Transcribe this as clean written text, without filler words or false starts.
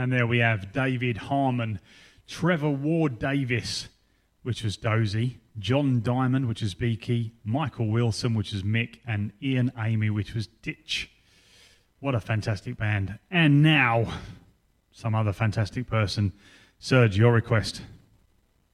And there we have David Harmon, Trevor Ward Davis, which was Dozy, John Diamond, which is Beaky, Michael Wilson, which is Mick, and Ian Amy, which was Ditch. What a fantastic band. And now, some other fantastic person. Serge, your request.